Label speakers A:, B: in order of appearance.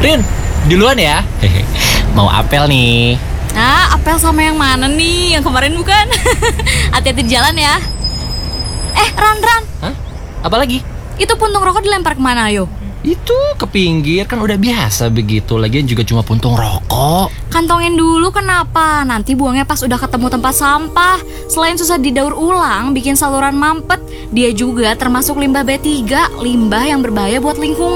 A: Rin, duluan ya. Mau apel nih.
B: Nah, apel sama yang mana nih? Yang kemarin bukan? Hati-hati di jalan ya. Ran.
A: Hah? Apa lagi?
B: Itu puntung rokok dilempar kemana, ayo?
A: Itu ke pinggir, kan udah biasa begitu. Lagian juga cuma puntung rokok.
B: Kantongin dulu kenapa? Nanti buangnya pas udah ketemu tempat sampah. Selain susah didaur ulang, bikin saluran mampet, dia juga termasuk limbah B3, limbah yang berbahaya buat lingkungan.